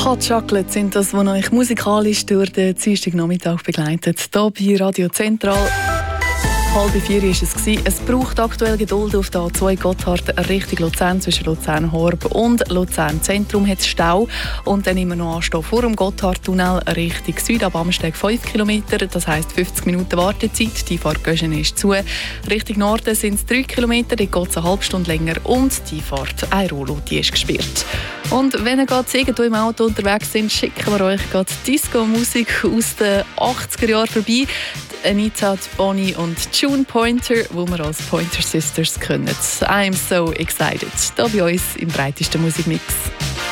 Hot Chocolate sind das, was euch musikalisch durch den Dienstagnachmittag begleitet. Hier bei Radio Zentral. 3:30 war es. Es braucht aktuell Geduld auf der A2 Gotthard Richtung Luzern. Zwischen Luzern-Horb und Luzern-Zentrum hat es Stau. Und dann immer noch anstehen vor dem Gotthardtunnel Richtung Süd. Ab Amsteg 5 Kilometer, das heisst 50 Minuten Wartezeit. Die Fahrt ist zu. Richtung Norden sind es 3 Kilometer, dort geht es eine halbe Stunde länger. Und die Fahrt Airolo, die ist gesperrt. Und wenn ihr gerade irgendwo im Auto unterwegs sind, schicken wir euch gerade Disco-Musik aus den 80er Jahren vorbei. Anita Bonnie und June Pointer, wo wir als Pointer Sisters kennen. I'm so excited. Da bei uns im breitesten Musikmix.